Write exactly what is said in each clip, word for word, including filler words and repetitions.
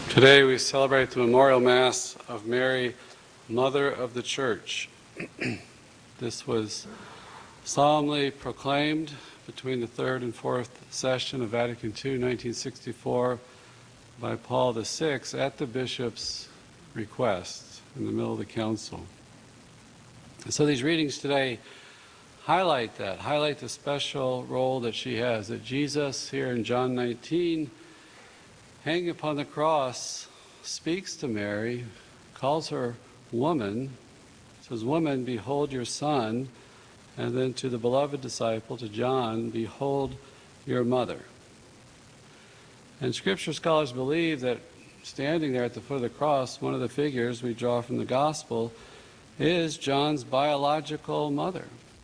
Today we celebrate the Memorial Mass of Mary, Mother of the Church. This was solemnly proclaimed between the third and fourth session of Vatican Two, nineteen sixty-four, by Paul the Sixth at the bishop's request in the middle of the council. And so these readings today highlight that, highlight the special role that she has, that Jesus here in John nineteen, hanging upon the cross, speaks to Mary, calls her woman, says, "Woman, behold your son," and then to the beloved disciple, to John, "Behold your mother." And Scripture scholars believe that standing there at the foot of the cross, one of the figures we draw from the Gospel is John's biological mother.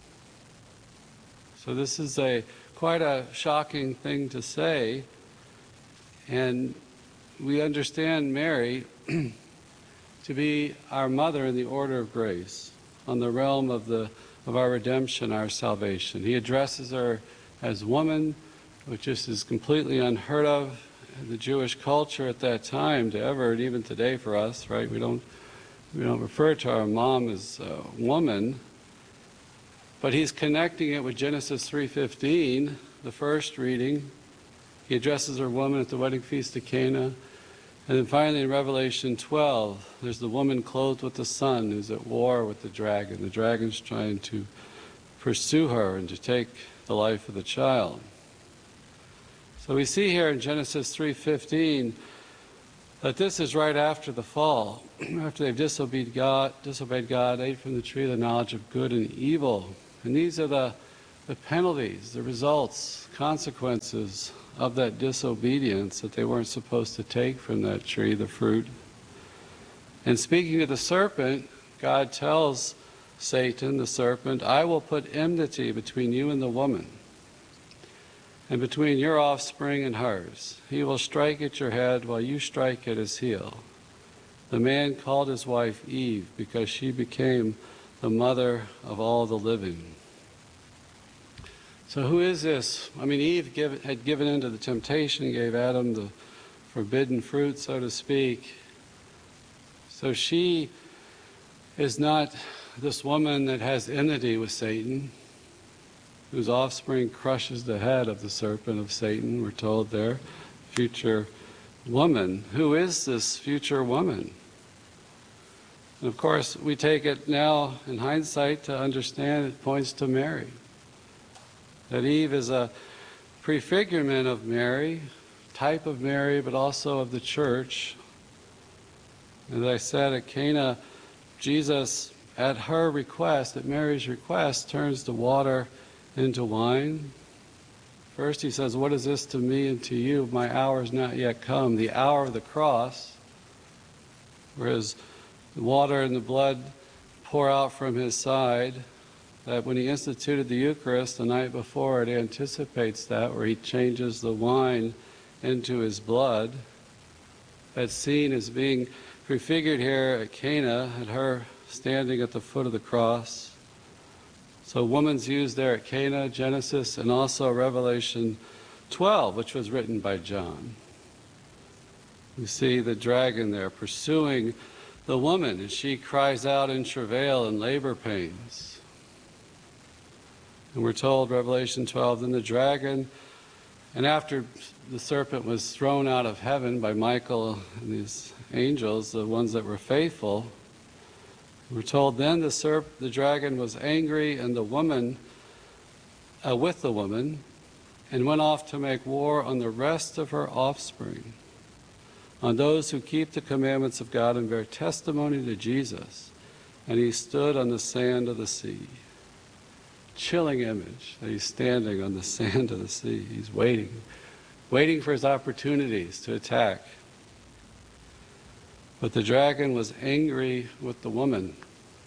So this is a quite a shocking thing to say, and we understand Mary to be our mother in the order of grace, on the realm of the of our redemption, our salvation. He addresses her as woman, which is completely unheard of in the Jewish culture at that time to ever, and even today for us, right? We don't we don't refer to our mom as a woman, but he's connecting it with Genesis three fifteen, the first reading. He addresses her woman at the wedding feast of Cana. And then finally in Revelation twelve, there's the woman clothed with the sun who's at war with the dragon. The dragon's trying to pursue her and to take the life of the child. So we see here in Genesis three fifteen that this is right after the fall, after they've disobeyed God, disobeyed God, ate from the tree of the knowledge of good and evil. And these are the, the penalties, the results, consequences of that disobedience, that they weren't supposed to take from that tree, the fruit. And speaking of the serpent, God tells Satan, the serpent, "I will put enmity between you and the woman, and between your offspring and hers. He will strike at your head while you strike at his heel." The man called his wife Eve because she became the mother of all the living. So who is this? I mean, Eve give, had given in to the temptation, gave Adam the forbidden fruit, so to speak. So she is not this woman that has enmity with Satan, whose offspring crushes the head of the serpent of Satan, we're told there, future woman. Who is this future woman? And of course, we take it now in hindsight to understand it points to Mary. That Eve is a prefigurement of Mary, type of Mary, but also of the church. As I said, at Cana, Jesus, at her request, at Mary's request, turns the water into wine. First he says, "What is this to me and to you? My hour is not yet come." The hour of the cross, whereas the water and the blood pour out from his side, that when he instituted the Eucharist the night before, it anticipates that, where he changes the wine into his blood. That scene is being prefigured here at Cana, at her standing at the foot of the cross. So woman's used there at Cana, Genesis, and also Revelation twelve, which was written by John. You see the dragon there pursuing the woman, and she cries out in travail and labor pains. And we're told, Revelation twelve, then the dragon, and after the serpent was thrown out of heaven by Michael and these angels, the ones that were faithful, we're told then the serp, the dragon was angry and the woman, uh, with the woman, and went off to make war on the rest of her offspring, on those who keep the commandments of God and bear testimony to Jesus. And he stood on the sand of the sea. Chilling image that he's standing on the sand of the sea. He's waiting, waiting for his opportunities to attack. But the dragon was angry with the woman.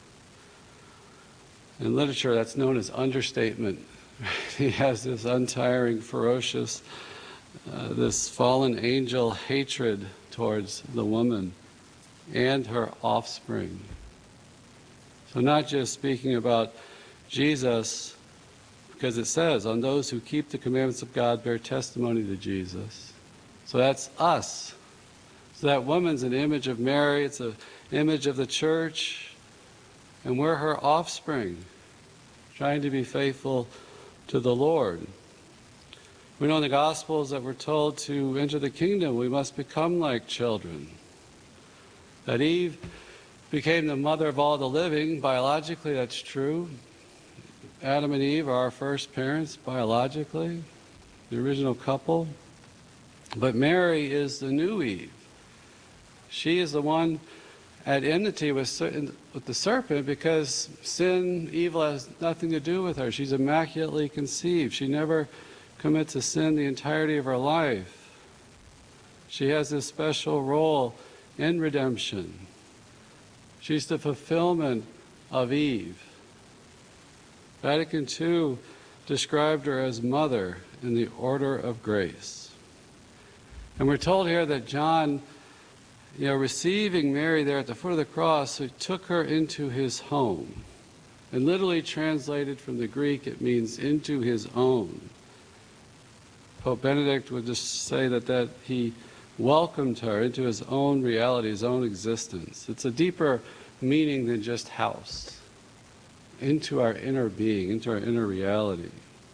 In literature, that's known as understatement. He has this untiring, ferocious, uh, this fallen angel hatred towards the woman and her offspring. So not just speaking about Jesus, because it says, on those who keep the commandments of God bear testimony to Jesus. So that's us. So that woman's an image of Mary, it's an image of the church, and we're her offspring, trying to be faithful to the Lord. We know in the Gospels that we're told to enter the kingdom, we must become like children. That Eve became the mother of all the living, biologically that's true. Adam and Eve are our first parents, biologically, the original couple. But Mary is the new Eve. She is the one at enmity with, with the serpent because sin, evil has nothing to do with her. She's immaculately conceived. She never commits a sin the entirety of her life. She has this special role in redemption. She's the fulfillment of Eve. Vatican Two described her as mother in the order of grace. And we're told here that John, you know, receiving Mary there at the foot of the cross, he took her into his home. And literally translated from the Greek, it means into his own. Pope Benedict would just say that, that he welcomed her into his own reality, his own existence. It's a deeper meaning than just house. Into our inner being, into our inner reality.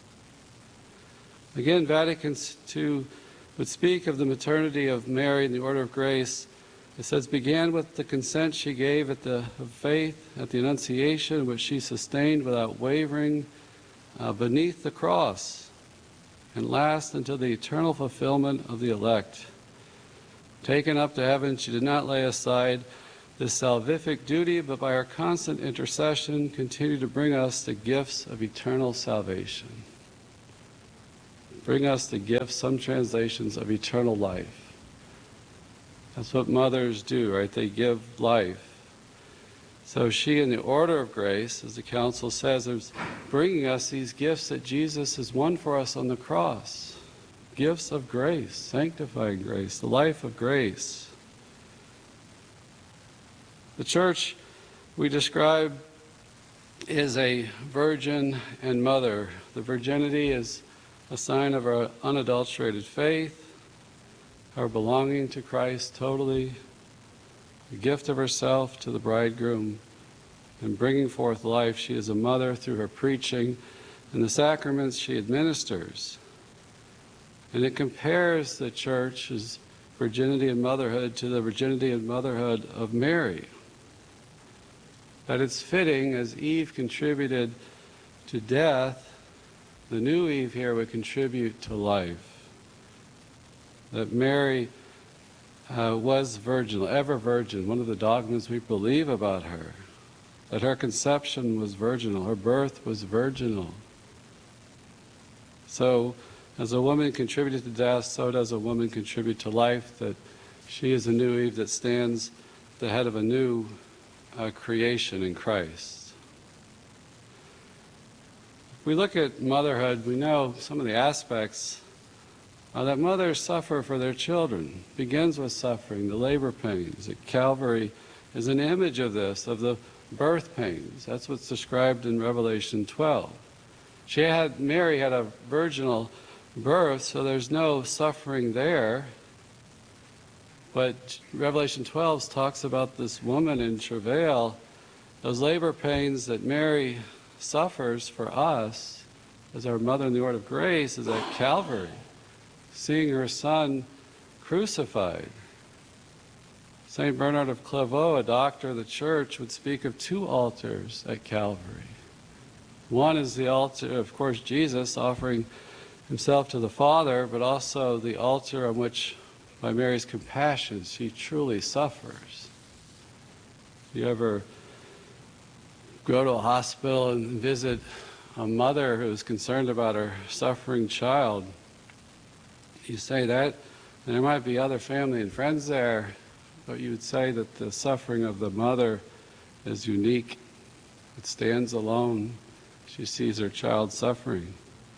Again, Vatican Two would speak of the maternity of Mary in the order of grace. It says, began with the consent she gave at the of faith, at the Annunciation, which she sustained without wavering uh, beneath the cross, and last until the eternal fulfillment of the elect. Taken up to heaven, she did not lay aside this salvific duty, but by her constant intercession continued to bring us the gifts of eternal salvation. Bring us the gifts, some translations, of eternal life. That's what mothers do, right? They give life. So she, in the order of grace, as the Council says, is bringing us these gifts that Jesus has won for us on the cross. Gifts of grace, sanctifying grace, the life of grace. The Church, we describe, is a virgin and mother. The virginity is a sign of our unadulterated faith, our belonging to Christ totally, the gift of herself to the bridegroom, and bringing forth life. She is a mother through her preaching and the sacraments she administers. And it compares the Church's virginity and motherhood to the virginity and motherhood of Mary. That it's fitting, as Eve contributed to death, the new Eve here would contribute to life. That Mary uh, was virginal, ever virgin, one of the dogmas we believe about her. That her conception was virginal, her birth was virginal. So, as a woman contributed to death, so does a woman contribute to life, that she is a new Eve that stands at the head of a new uh, creation in Christ. If we look at motherhood, we know some of the aspects uh, that mothers suffer for their children. It begins with suffering, the labor pains. At Calvary is an image of this, of the birth pains. That's what's described in Revelation twelve. She had, Mary had a virginal birth, so there's no suffering there. But Revelation twelve talks about this woman in travail, those labor pains that Mary suffers for us as our mother in the order of grace is at Calvary, seeing her son crucified. Saint Bernard of Clairvaux, a doctor of the Church, would speak of two altars at Calvary. One is the altar, of course, Jesus offering himself to the Father, but also the altar on which, by Mary's compassion, she truly suffers. If you ever go to a hospital and visit a mother who is concerned about her suffering child, you say that, and there might be other family and friends there, but you would say that the suffering of the mother is unique. It stands alone. She sees her child suffering.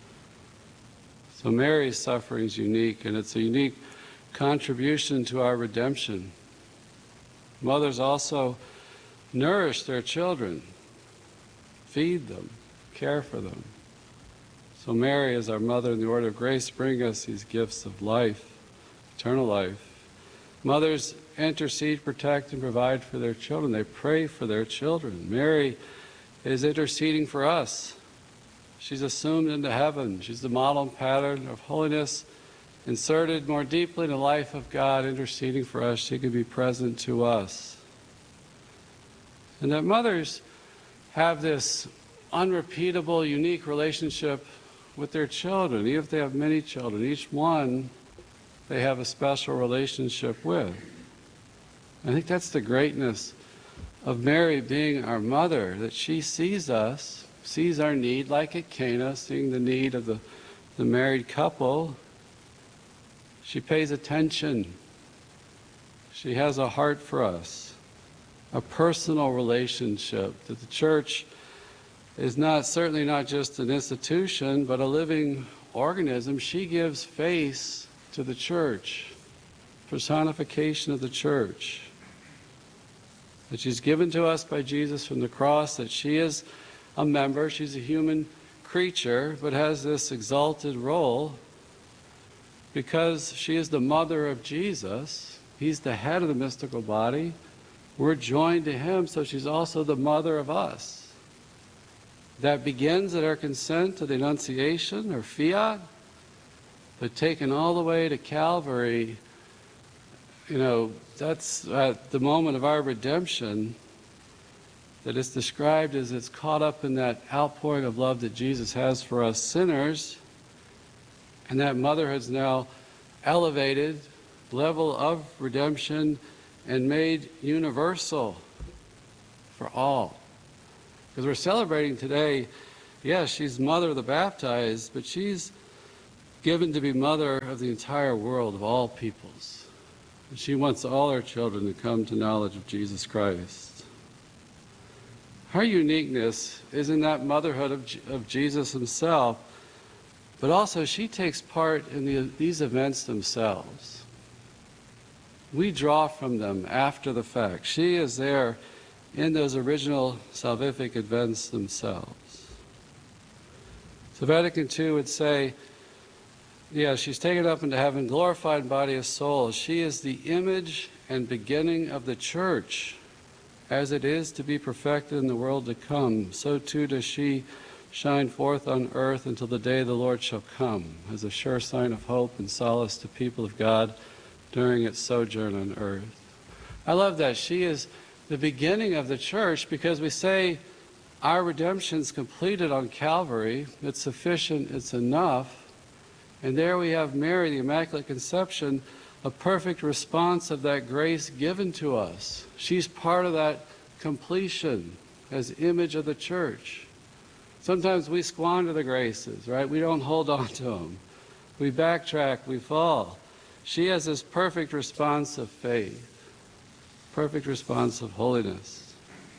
So Mary's suffering is unique, and it's a unique contribution to our redemption. Mothers also nourish their children, feed them, care for them. So Mary, as our mother in the order of grace, brings us these gifts of life, eternal life. Mothers intercede, protect, and provide for their children. They pray for their children. Mary is interceding for us. She's assumed into heaven. She's the model and pattern of holiness, inserted more deeply in the life of God, interceding for us. She can be present to us. And that mothers have this unrepeatable, unique relationship with their children. Even if they have many children, each one they have a special relationship with. I think that's the greatness of Mary being our mother, that she sees us, sees our need, like at Cana, seeing the need of the, the married couple. She pays attention. She has a heart for us, a personal relationship, that the church is not, certainly not just an institution, but a living organism. She gives face to the church, personification of the church, that she's given to us by Jesus from the cross, that she is a member, she's a human creature, but has this exalted role because she is the mother of Jesus. He's the head of the mystical body. We're joined to him, so she's also the mother of us. That begins at our consent to the Annunciation, or fiat, but taken all the way to Calvary, you know, that's at the moment of our redemption that is described as it's caught up in that outpouring of love that Jesus has for us sinners, and that motherhood's now elevated, level of redemption, and made universal for all. Because we're celebrating today, yes, she's mother of the baptized, but she's given to be mother of the entire world, of all peoples. And she wants all her children to come to knowledge of Jesus Christ. Her uniqueness is in that motherhood of, G of Jesus himself, but also she takes part in the, these events themselves. We draw from them after the fact. She is there in those original salvific events themselves. So Vatican Two would say, yeah, she's taken up into heaven, glorified in body and soul. She is the image and beginning of the church, as it is to be perfected in the world to come. So too does she shine forth on earth until the day the Lord shall come, as a sure sign of hope and solace to people of God during its sojourn on earth. I love that. She is the beginning of the church, because we say our redemption is completed on Calvary. It's sufficient, it's enough. And there we have Mary, the Immaculate Conception, a perfect response of that grace given to us. She's part of that completion as image of the church. Sometimes we squander the graces, right? We don't hold on to them. We backtrack, we fall. She has this perfect response of faith, perfect response of holiness.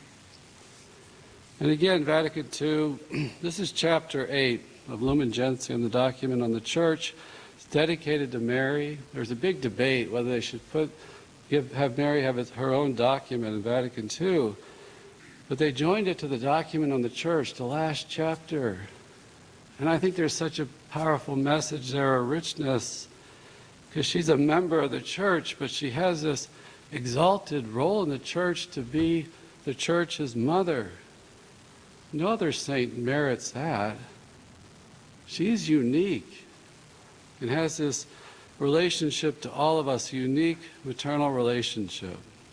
And again, Vatican Two, this is chapter eight of Lumen Gentium, the document on the church. It's dedicated to Mary. There's a big debate whether they should put, give, have Mary have it, her own document in Vatican Two. But they joined it to the document on the church, the last chapter. And I think there's such a powerful message there, a richness, because she's a member of the church, but she has this exalted role in the church to be the church's mother. No other saint merits that. She's unique and has this relationship to all of us, a unique maternal relationship.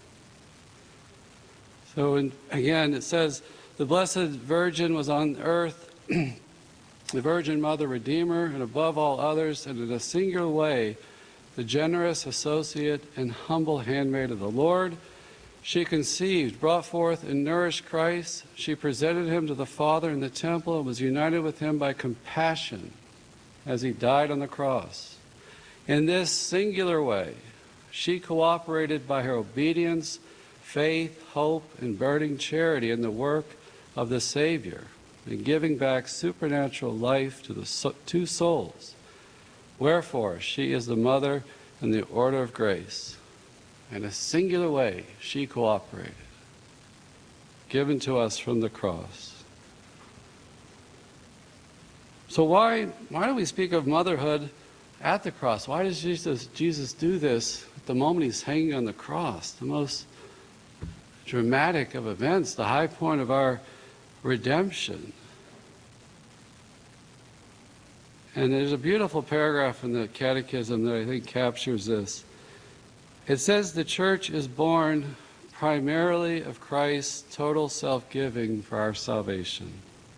So in, again, it says, the Blessed Virgin was on earth, the Virgin Mother, Redeemer, and above all others, and in a singular way, the generous associate and humble handmaid of the Lord. She conceived, brought forth, and nourished Christ. She presented him to the Father in the temple and was united with him by compassion as he died on the cross. In this singular way, she cooperated by her obedience, faith, hope, and burning charity in the work of the Savior, in giving back supernatural life to the so two souls. Wherefore, she is the mother in the order of grace. In a singular way, she cooperated, given to us from the cross. So why, why do we speak of motherhood at the cross? Why does Jesus, Jesus do this the moment he's hanging on the cross, the most dramatic of events, the high point of our redemption. And there's a beautiful paragraph in the Catechism that I think captures this. It says the Church is born primarily of Christ's total self-giving for our salvation,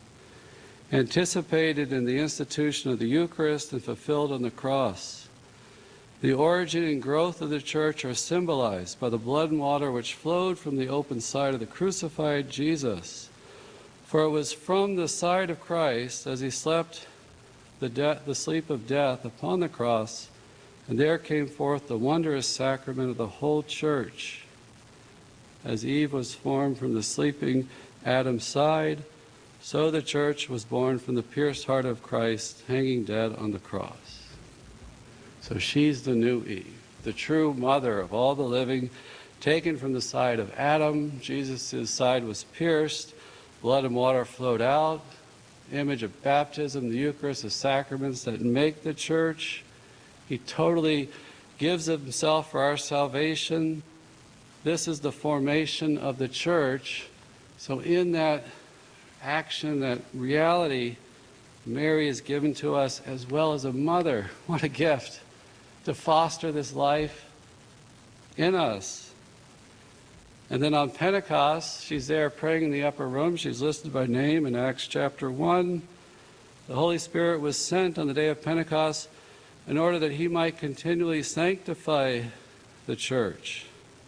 anticipated in the institution of the Eucharist and fulfilled on the cross. The origin and growth of the Church are symbolized by the blood and water which flowed from the open side of the crucified Jesus. For it was from the side of Christ, as he slept the, de- the sleep of death upon the cross, and there came forth the wondrous sacrament of the whole Church. As Eve was formed from the sleeping Adam's side, so the Church was born from the pierced heart of Christ, hanging dead on the cross. So she's the new Eve, the true mother of all the living, taken from the side of Adam. Jesus' side was pierced, blood and water flowed out, image of baptism, the Eucharist, the sacraments that make the Church. He totally gives himself for our salvation. This is the formation of the Church. So in that action, that reality, Mary is given to us as well as a mother. What a gift to foster this life in us. And then on Pentecost, she's there praying in the upper room. She's listed by name in Acts chapter one. The Holy Spirit was sent on the day of Pentecost in order that he might continually sanctify the Church,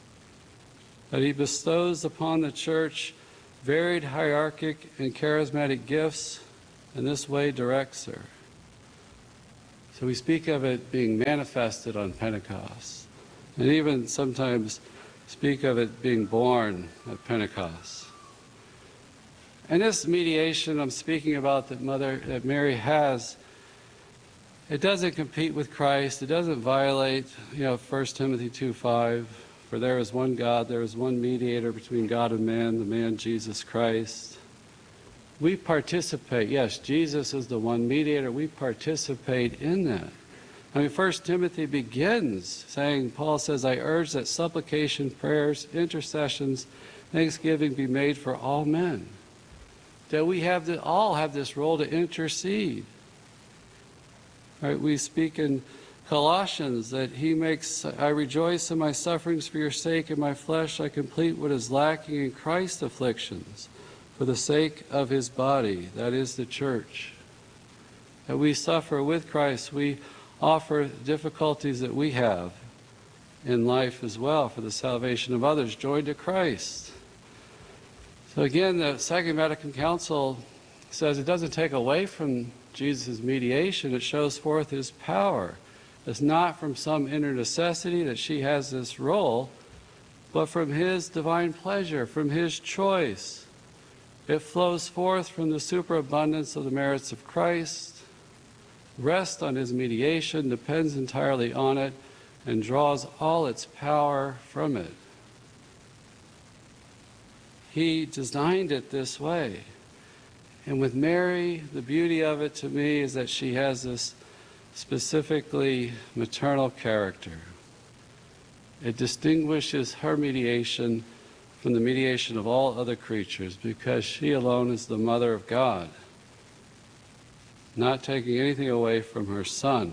that he bestows upon the Church varied hierarchic and charismatic gifts, and this way directs her. So we speak of it being manifested on Pentecost, and even sometimes speak of it being born at Pentecost. And this mediation I'm speaking about that Mother, that Mary has, it doesn't compete with Christ. It doesn't violate, you know, First Timothy two five. For there is one God, there is one mediator between God and man, the man Jesus Christ. We participate. Yes, Jesus is the one mediator. We participate in that. I mean, First Timothy begins saying, Paul says, I urge that supplication, prayers, intercessions, thanksgiving be made for all men. That we have to all have this role to intercede. Right? We speak in Colossians that he makes, I rejoice in my sufferings for your sake. In my flesh I complete what is lacking in Christ's afflictions for the sake of his body, that is the Church. That we suffer with Christ. We offer difficulties that we have in life as well for the salvation of others, joined to Christ. So again, the Second Vatican Council says it doesn't take away from Jesus' mediation, it shows forth his power. It's not from some inner necessity that she has this role, but from his divine pleasure, from his choice. It flows forth from the superabundance of the merits of Christ, rests on his mediation, depends entirely on it, and draws all its power from it. He designed it this way. And with Mary, the beauty of it to me is that she has this specifically maternal character. It distinguishes her mediation from the mediation of all other creatures because she alone is the mother of God, not taking anything away from her Son.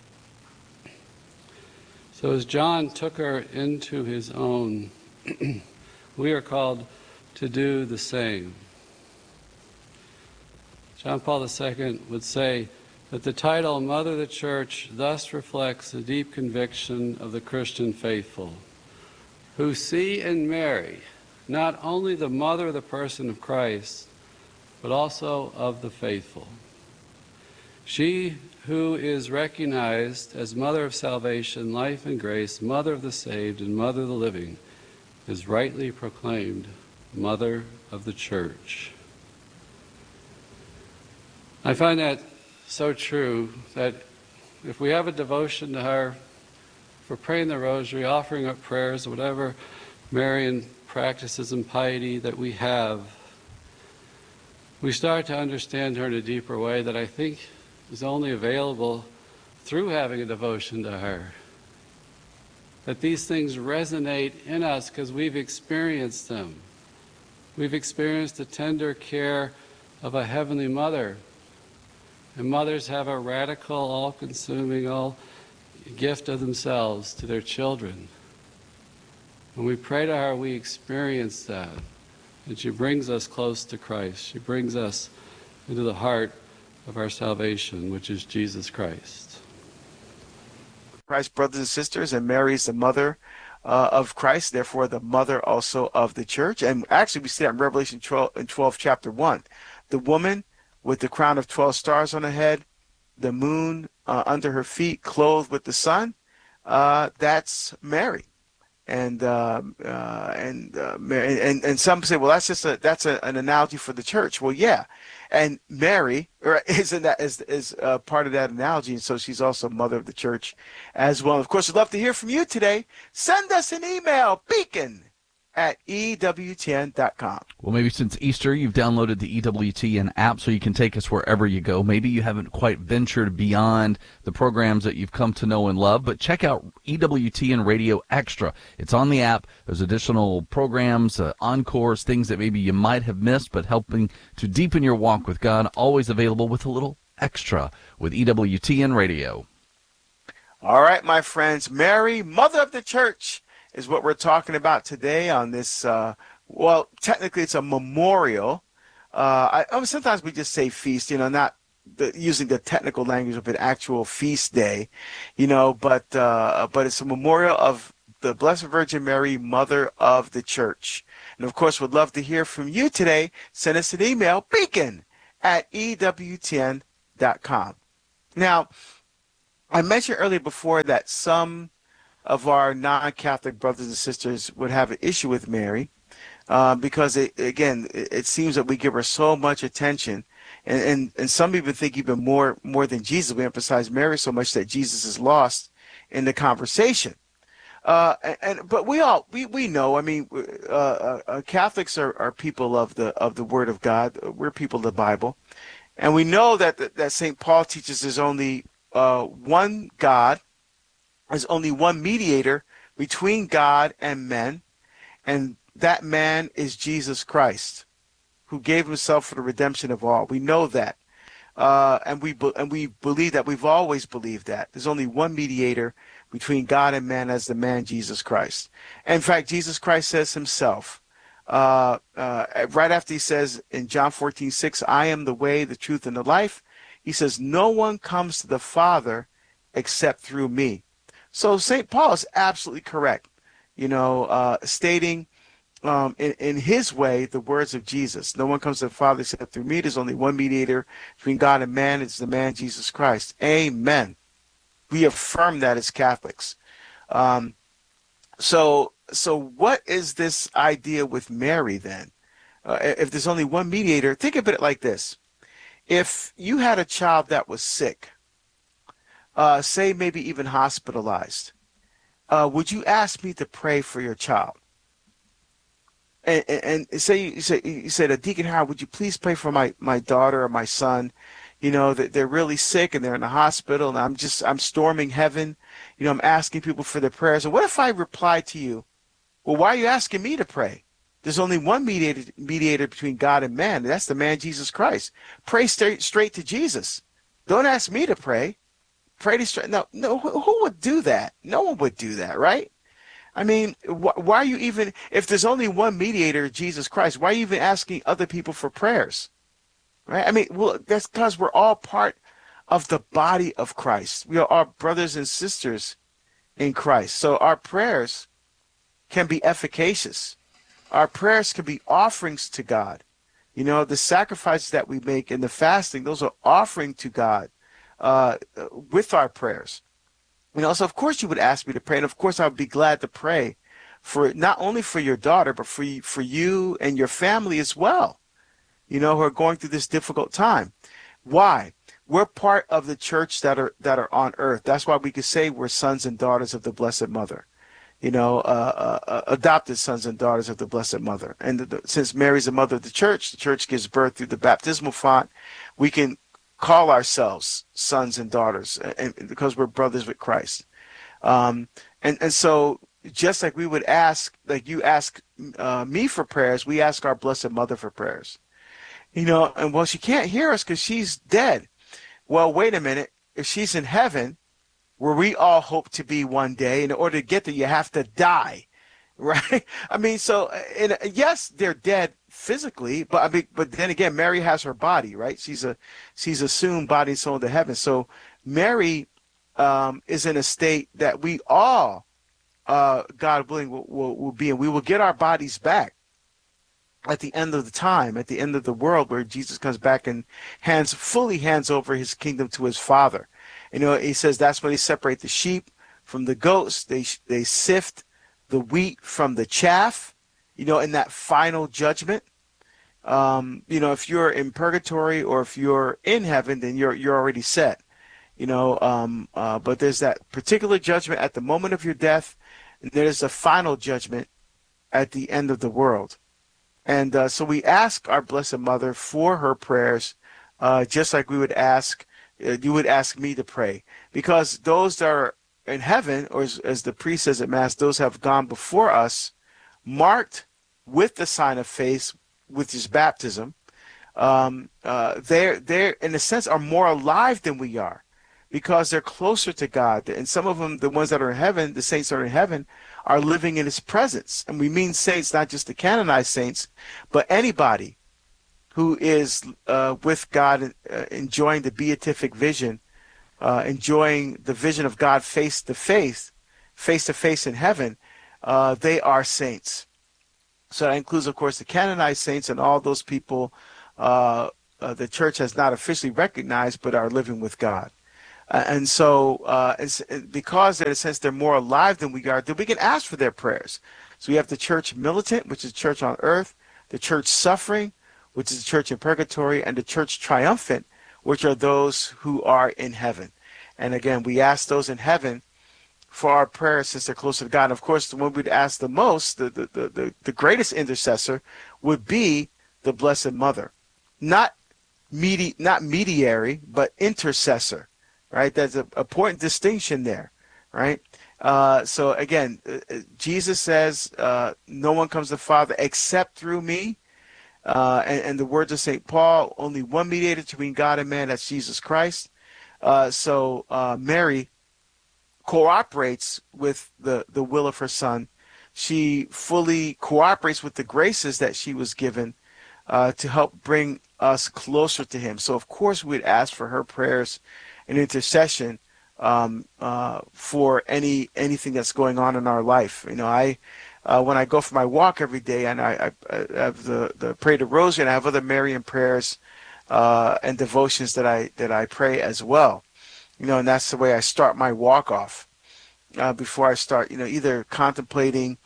So as John took her into his own, we are called to do the same. John Paul the Second would say that the title Mother of the Church thus reflects the deep conviction of the Christian faithful, who see in Mary not only the mother of the person of Christ, but also of the faithful. She who is recognized as Mother of Salvation, Life and Grace, Mother of the Saved, and Mother of the Living, is rightly proclaimed Mother of the Church. I find that so true, that if we have a devotion to her, for praying the rosary, offering up prayers, whatever Marian practices and piety that we have, we start to understand her in a deeper way that I think is only available through having a devotion to her. that these things resonate in us because we've experienced them. We've experienced the tender care of a Heavenly Mother. And mothers have a radical, all-consuming, all gift of themselves to their children. When we pray to her, we experience that. And she brings us close to Christ. She brings us into the heart of our salvation, which is Jesus Christ. Christ, brothers and sisters, and Mary is the mother uh, of Christ, therefore the mother also of the church. And actually, we see that in Revelation twelve, in twelve, chapter one. The woman with the crown of twelve stars on her head, the moon uh, under her feet, clothed with the sun, uh, that's Mary. And uh, uh, and, uh, and and some say, well, that's just a that's a, an analogy for the church. Well, yeah, and Mary is in that is is uh, part of that analogy, and so she's also mother of the church as well. And of course, we'd love to hear from you today. Send us an email, beacon at E W T N dot com. Well, maybe since Easter, you've downloaded the E W T N app so you can take us wherever you go. Maybe you haven't quite ventured beyond the programs that you've come to know and love, but check out E W T N Radio Extra. It's on the app. There's additional programs, uh, encores, things that maybe you might have missed, but helping to deepen your walk with God, always available with a little extra with E W T N Radio. All right, my friends, Mary, mother of the church, is what we're talking about today on this, uh, well, technically it's a memorial. Uh, I, oh, sometimes we just say feast, you know, not the, using the technical language of an actual feast day, you know, but uh, but it's a memorial of the Blessed Virgin Mary, mother of the church. And, of course, we'd love to hear from you today. Send us an email, beacon at E W T N dot com. Now, I mentioned earlier before that some of our non-Catholic brothers and sisters would have an issue with Mary uh, because, it, again, it, it seems that we give her so much attention. And, and, and some even think even more more than Jesus. We emphasize Mary so much that Jesus is lost in the conversation. Uh, and, and but we all we, we know. I mean, uh, uh, Catholics are, are people of the of the Word of God. We're people of the Bible, and we know that that Saint Paul teaches there's only uh, one God. There's only one mediator between God and men, and that man is Jesus Christ, who gave himself for the redemption of all. We know that, uh, and we be- and we believe that. We've always believed that. There's only one mediator between God and man, as the man Jesus Christ. And in fact, Jesus Christ says himself, uh, uh, right after he says in John fourteen six, I am the way, the truth, and the life, he says, no one comes to the Father except through me. So Saint Paul is absolutely correct, you know, uh, stating um, in, in his way the words of Jesus. No one comes to the Father except through me. There's only one mediator between God and man. It's the man Jesus Christ. Amen. We affirm that as Catholics. Um, so, so what is this idea with Mary then? Uh, if there's only one mediator, think of it like this. If you had a child that was sick, Uh, say maybe even hospitalized, uh, would you ask me to pray for your child? And, and, and say you say you said, Deacon Howard, would you please pray for my, my daughter or my son? You know, that they're really sick and they're in the hospital, and I'm just I'm storming heaven. You know, I'm asking people for their prayers. And what if I reply to you, well, why are you asking me to pray? There's only one mediator mediator between God and man. And that's the man Jesus Christ. Pray straight straight to Jesus. Don't ask me to pray. Pray to straight. No, no. Who would do that? No one would do that, right? I mean, wh- why are you even? If there's only one mediator, Jesus Christ, why are you even asking other people for prayers? Right? I mean, well, that's because we're all part of the body of Christ. We are all brothers and sisters in Christ. So our prayers can be efficacious. Our prayers can be offerings to God. You know, the sacrifices that we make and the fasting, those are offering to God uh, with our prayers. You know, so of course you would ask me to pray, and of course I would be glad to pray for not only for your daughter, but for you, for you and your family as well, you know, who are going through this difficult time. Why? We're part of the church that are that are on earth. That's why we can say we're sons and daughters of the Blessed Mother, you know, uh, uh, adopted sons and daughters of the Blessed Mother. And the, the, since Mary's the mother of the church, the church gives birth through the baptismal font, we can call ourselves sons and daughters and, and because we're brothers with Christ. Um, And and so just like we would ask, like you ask uh, me for prayers, we ask our Blessed Mother for prayers. You know, and well, she can't hear us because she's dead. Well, wait a minute. If she's in heaven, where we all hope to be one day, in order to get there, you have to die, right? I mean, so and yes, they're dead physically, but I mean, but then again, Mary has her body, right? She's a she's assumed body and soul into heaven. So Mary um, is in a state that we all, uh, God willing, will, will, will be in. We will get our bodies back at the end of the time, at the end of the world, where Jesus comes back and hands fully hands over his kingdom to his Father. You know, he says that's when they separate the sheep from the goats. They they sift the wheat from the chaff. You know, in that final judgment. Um, you know, if you're in purgatory or if you're in heaven, then you're you're already set. You know, um, uh, but there's that particular judgment at the moment of your death, and there's a final judgment at the end of the world. And uh, so we ask our Blessed Mother for her prayers, uh, just like we would ask, uh, you would ask me to pray. Because those that are in heaven, or as, as the priest says at Mass, those have gone before us, marked with the sign of faith, which is baptism, um, uh, they're, they're, in a sense, are more alive than we are. Because they're closer to God. And some of them, the ones that are in heaven, the saints that are in heaven, are living in his presence. And we mean saints, not just the canonized saints, but anybody who is uh, with God, uh, enjoying the beatific vision, uh, enjoying the vision of God face to face, face to face in heaven, uh, they are saints. So that includes, of course, the canonized saints and all those people uh, uh, the church has not officially recognized, but are living with God. Uh, and so uh, it's, because, in a sense, they're more alive than we are, then we can ask for their prayers. So we have the church militant, which is church on earth, the church suffering, which is the church in purgatory, and the church triumphant, which are those who are in heaven. And again, we ask those in heaven for our prayers since they're closer to God. And of course, the one we'd ask the most, the, the, the, the, the greatest intercessor, would be the Blessed Mother. Not, medi- not mediary, but intercessor. Right, there's an important distinction there, right? Uh, so again, uh, Jesus says, uh, "No one comes to the Father except through me." Uh, and, and the words of Saint Paul: "Only one mediator between God and man, that's Jesus Christ." Uh, so uh, Mary cooperates with the the will of her Son. She fully cooperates with the graces that she was given uh, to help bring us closer to Him. So of course, we'd ask for her prayers an intercession um, uh, for any anything that's going on in our life. You know, I uh, when I go for my walk every day, and I, I, I have the the pray the Rosary, and I have other Marian prayers uh, and devotions that I that I pray as well. You know, and that's the way I start my walk off uh, before I start. You know, either contemplating,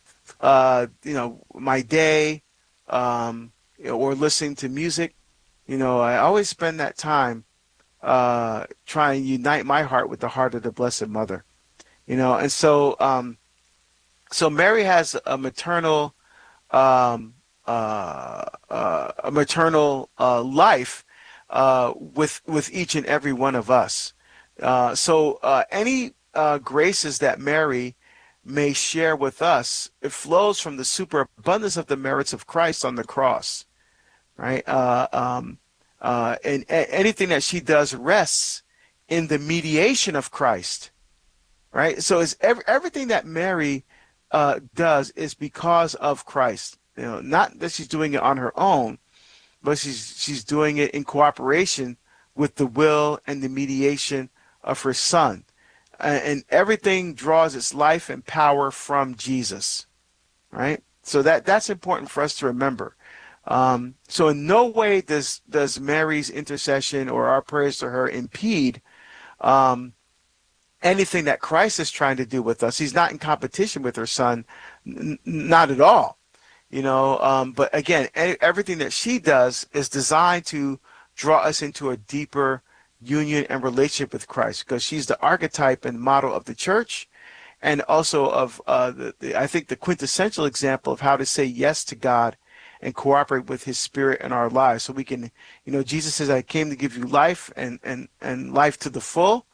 uh, you know, my day, um, you know, or listening to music. You know, I always spend that time uh, try and unite my heart with the heart of the Blessed Mother, you know. And so, um, so Mary has a maternal, um, uh, uh, a maternal uh, life uh, with with each and every one of us. Uh, so uh, any uh, graces that Mary may share with us, it flows from the superabundance of the merits of Christ on the cross, right? Uh, um, Uh, and a- anything that she does rests in the mediation of Christ, right? So it's every, everything that Mary uh, does is because of Christ. You know, not that she's doing it on her own, but she's she's doing it in cooperation with the will and the mediation of her Son. Uh, and everything draws its life and power from Jesus, right? So that that's important for us to remember. Um, so in no way does does Mary's intercession or our prayers to her impede um, anything that Christ is trying to do with us. He's not in competition with her Son, n- not at all. You know, um, but again, a- everything that she does is designed to draw us into a deeper union and relationship with Christ, because she's the archetype and model of the church, and also of uh, the, the I think the quintessential example of how to say yes to God and cooperate with His Spirit in our lives, so we can, you know, Jesus says, "I came to give you life and and and life to the full."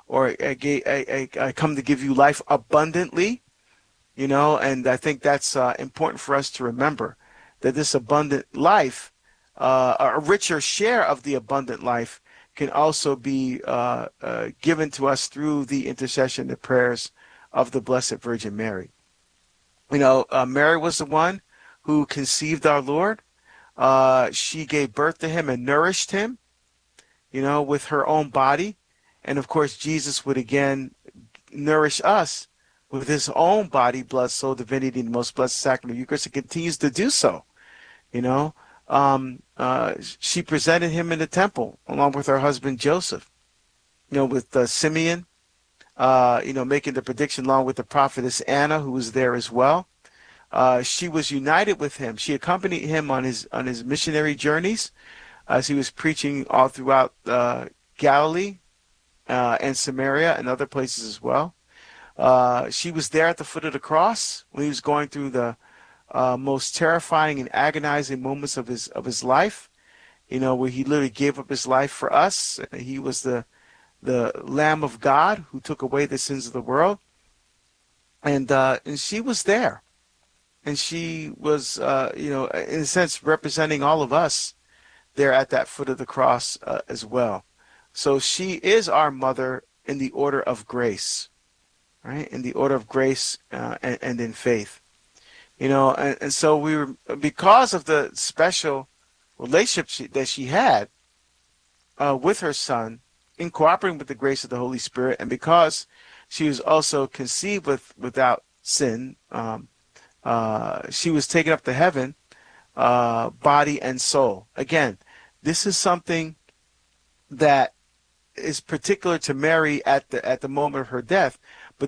or I, gave, I, I, I come to give you life abundantly, you know, and I think that's uh, important for us to remember that this abundant life, uh, a richer share of the abundant life, can also be uh, uh, given to us through the intercession and prayers of the Blessed Virgin Mary. You know, uh, Mary was the one who conceived our Lord. Uh, she gave birth to him and nourished him, you know, with her own body. And of course, Jesus would again nourish us with his own body, blood, soul, divinity, and the most blessed sacrament of Eucharist, and continues to do so. You know, um, uh, she presented him in the temple along with her husband Joseph, you know, with uh, Simeon, uh, you know, making the prediction along with the prophetess Anna, who was there as well. Uh, she was united with him. She accompanied him on his on his missionary journeys as he was preaching all throughout uh, Galilee uh, and Samaria and other places as well. Uh, she was there at the foot of the cross when he was going through the uh, most terrifying and agonizing moments of his of his life. You know, where he literally gave up his life for us. He was the the Lamb of God who took away the sins of the world, and uh, and she was there. And she was, uh, you know, in a sense, representing all of us there at that foot of the cross uh, as well. So she is our mother in the order of grace, right? In the order of grace uh, and, and in faith, you know. And, and so we were, because of the special relationship she, that she had uh, with her son, in cooperating with the grace of the Holy Spirit, and because she was also conceived with without sin. Um, Uh, she was taken up to heaven, uh, body and soul. Again, this is something that is particular to Mary at the at the moment of her death,